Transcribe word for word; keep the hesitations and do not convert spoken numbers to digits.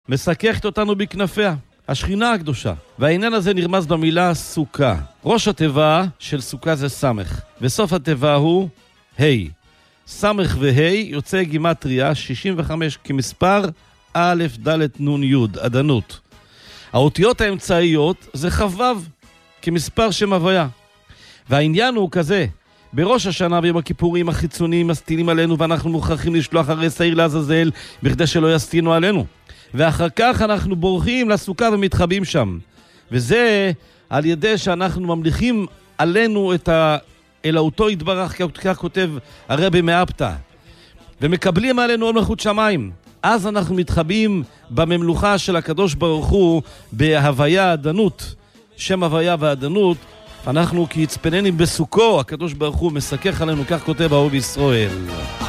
מסככת אותנו בכנפיה, השכינה הקדושה. והעניין הזה נרמז במילה סוכה. ראש התיבה של סוכה זה סמך, וסוף התיבה הוא ה'. סמך וה' יוצא גימטריה שישים וחמש כמספר א' ד' נ' י', עדנות. האותיות האמצעיות זה חבב, כמספר שם הוויה. והעניין הוא כזה, בראש השנה ביום הכיפורים החיצוניים מסתינים עלינו, ואנחנו מוכרחים לשלוח הרי שעיר לעזאזל בכדי שלא יסתינו עלינו. ואחר כך אנחנו בורחים לסוכה ומתחבאים שם. וזה על ידי שאנחנו ממליכים עלינו את האלוהותו יתברך, כך כותב הרבי מאפתא. ומקבלים עלינו עוד מלכות שמיים. אז אנחנו מתחבאים בממלוכה של הקדוש ברוך הוא בהוויה עדנות. שם הוויה ועדנות. אנחנו כי יצפננים בסוכו, הקדוש ברוך הוא מסכך עלינו, כך כותב האור בישראל.